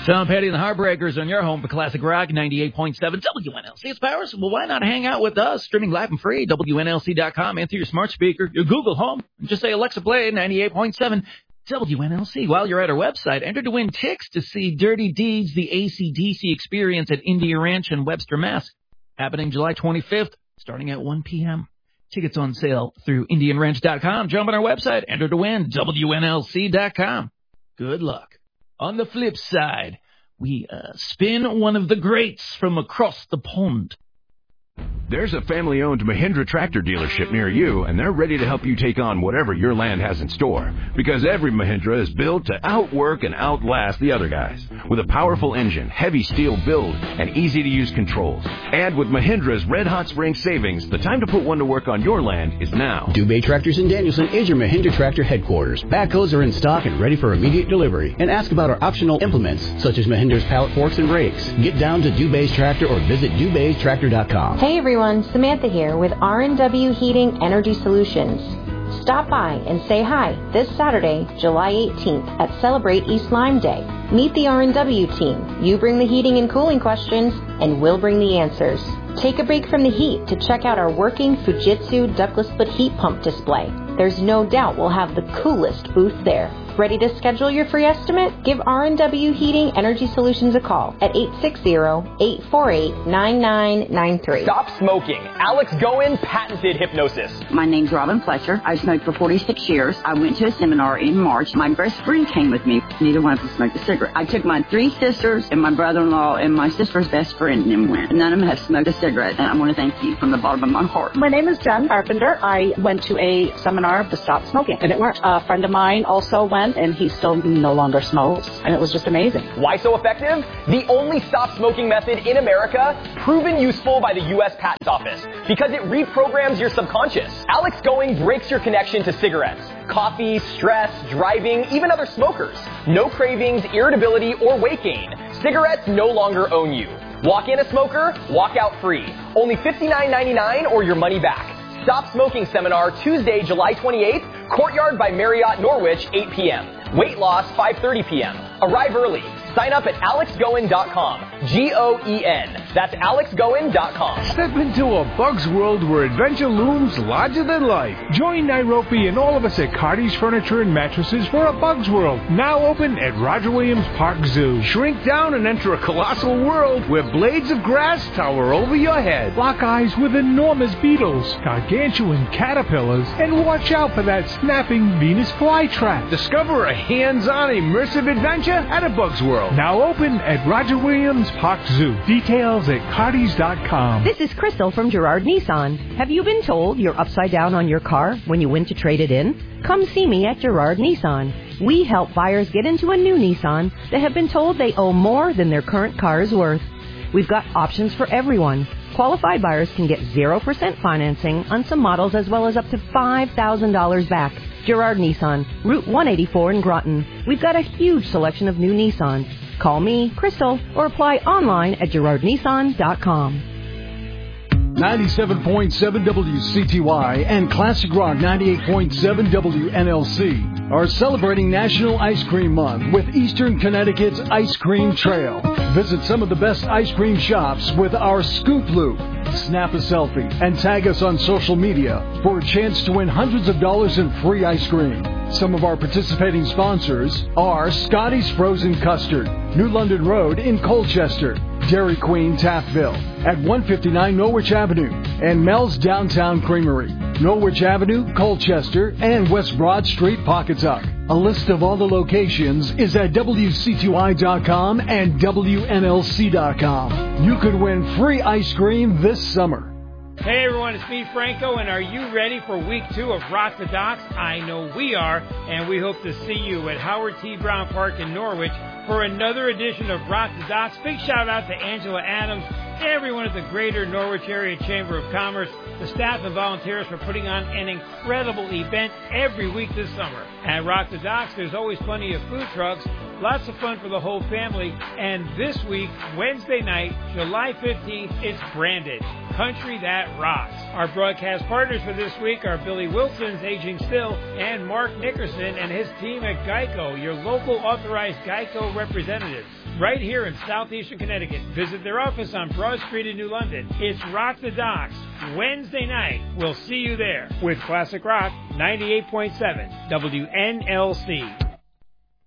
Tom Petty and the Heartbreakers on your home for Classic Rock 98.7 WNLC. It's Powers. Well, why not hang out with us? Streaming live and free, WNLC.com, and through your smart speaker, your Google Home. Just say, Alexa, play 98.7 WNLC. While you're at our website, enter to win tickets to see Dirty Deeds, the AC/DC experience at India Ranch in Webster, Mass. Happening July 25th, starting at 1 p.m. Tickets on sale through IndianRanch.com. Jump on our website, enter to win, WNLC.com. Good luck. On the flip side, we spin one of the greats from across the pond. There's a family-owned Mahindra tractor dealership near you, and they're ready to help you take on whatever your land has in store. Because every Mahindra is built to outwork and outlast the other guys. With a powerful engine, heavy steel build, and easy-to-use controls. And with Mahindra's red-hot spring savings, the time to put one to work on your land is now. Dubé Tractors in Danielson is your Mahindra tractor headquarters. Backhoes are in stock and ready for immediate delivery. And ask about our optional implements, such as Mahindra's pallet forks and brakes. Get down to Dubé's Tractor or visit Dubé'sTractor.com. Hey everyone, Samantha here with R&W Heating Energy Solutions. Stop by and say hi this Saturday, July 18th at Celebrate East Lyme Day. Meet the R&W team. You bring the heating and cooling questions, and we'll bring the answers. Take a break from the heat to check out our working Fujitsu ductless split heat pump display. There's no doubt we'll have the coolest booth there. Ready to schedule your free estimate? Give R&W Heating Energy Solutions a call at 860-848-9993. Stop smoking. Alex Goen patented hypnosis. My name's Robin Fletcher. I've smoked for 46 years. I went to a seminar in March. My best friend came with me. Neither one of us smoked a cigarette. I took my 3 sisters and my brother-in-law and my sister's best friend and went. None of them have smoked a cigarette, and I want to thank you from the bottom of my heart. My name is Jen Carpenter. I went to a seminar to stop smoking, and it worked. A friend of mine also went, and he still no longer smokes, and it was just amazing. Why so effective? The only stop smoking method in America proven useful by the U.S. Patent Office because it reprograms your subconscious. Alex Goen breaks your connection to cigarettes, coffee, stress, driving, even other smokers. No cravings, irritability, or weight gain. Cigarettes no longer own you. Walk in a smoker, walk out free. Only $59.99 or your money back. Stop Smoking Seminar, Tuesday, July 28th, Courtyard by Marriott Norwich, 8 p.m. Weight loss, 5:30 p.m. Arrive early. Sign up at alexgoen.com. Goen. That's alexgoen.com. Step into a Bug's world where adventure looms larger than life. Join Nairobi and all of us at Cardi's Furniture and Mattresses for a Bug's World, now open at Roger Williams Park Zoo. Shrink down and enter a colossal world where blades of grass tower over your head. Lock eyes with enormous beetles, gargantuan caterpillars, and watch out for that snapping Venus flytrap. Discover a hands-on immersive adventure at a Bug's World. Now open at Roger Williams Park Zoo. Details at Cardis.com. This is Crystal from Girard Nissan. Have you been told you're upside down on your car when you went to trade it in? Come see me at Girard Nissan. We help buyers get into a new Nissan that have been told they owe more than their current car is worth. We've got options for everyone. Qualified buyers can get 0% financing on some models as well as up to $5,000 back. Girard Nissan, Route 184 in Groton. We've got a huge selection of new Nissans. Call me, Crystal, or apply online at GirardNissan.com. 97.7 WCTY and Classic Rock 98.7 WNLC are celebrating National Ice Cream Month with Eastern Connecticut's Ice Cream Trail. Visit some of the best ice cream shops with our Scoop Loop. Snap a selfie and tag us on social media for a chance to win hundreds of dollars in free ice cream. Some of our participating sponsors are Scotty's Frozen Custard, New London Road in Colchester, Dairy Queen Taffville at 159 Norwich Avenue, and Mel's Downtown Creamery, Norwich Avenue, Colchester, and West Broad Street, Pawcatuck. A list of all the locations is at WCTY.com and WNLC.com. You could win free ice cream this summer. Hey everyone, it's me, Franco, and are you ready for week 2 of Rock the Docks? I know we are, and we hope to see you at Howard T. Brown Park in Norwich for another edition of Rock the Docks. Big shout out to Angela Adams, everyone at the Greater Norwich Area Chamber of Commerce, the staff and volunteers for putting on an incredible event every week this summer. At Rock the Docks, there's always plenty of food trucks, lots of fun for the whole family, and this week, Wednesday night, July 15th, it's branded Country That Rocks. Our broadcast partners for this week are Billy Wilson's Aging Still and Mark Nickerson and his team at Geico, your local authorized Geico representatives. right here in southeastern Connecticut. Visit their office on Broad Street in New London. It's Rock the Docks, Wednesday night. We'll see you there with Classic Rock 98.7 WNLC.